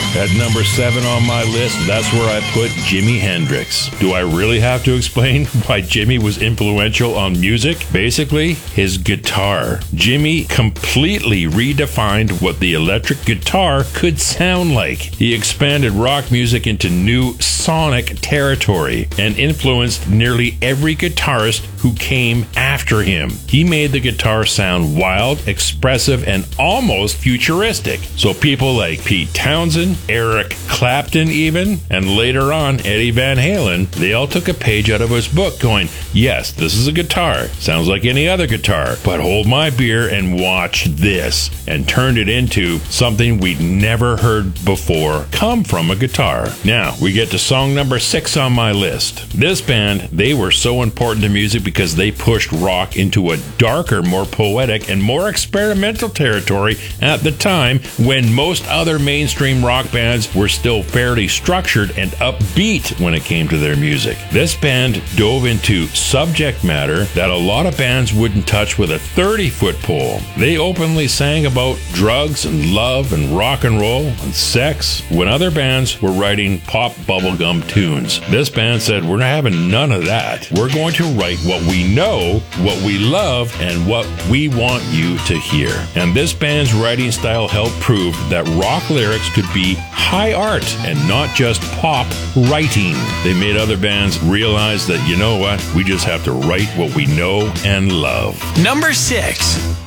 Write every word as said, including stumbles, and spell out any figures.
At number seven on my list, that's where I put Jimi Hendrix. Do I really have to explain why Jimmy was influential on music? Basically, his guitar. Jimmy completely redefined what the electric guitar could sound like. He expanded rock music into new sonic territory and influenced nearly every guitarist who came after him. He made the guitar sound wild, expressive, and almost futuristic. So people like Pete Townsend, Eric Clapton even, and later on Eddie Van Halen, they all took a page out of his book going, yes, this is a guitar. Sounds like any other guitar, but hold my beer and watch this, and turned it into something we'd never heard before come from a guitar. Now, we get to song number six on my list. This band, they were so important to music because they pushed rock into a darker, more poetic, and more experimental territory at the time when most other mainstream rock bands were still fairly structured and upbeat when it came to their music. This band dove into subject matter that a lot of bands wouldn't touch with a thirty-foot pole. They openly sang about drugs and love and rock and roll and sex when other bands were writing pop bubblegum tunes. This band said, we're not having none of that. We're going to write what we know, what we love, and what we want you to hear. And this band's writing style helped prove that rock lyrics could be high art and not just pop writing. They made other bands realize that, you know what, we just have to write what we know and love. Number six.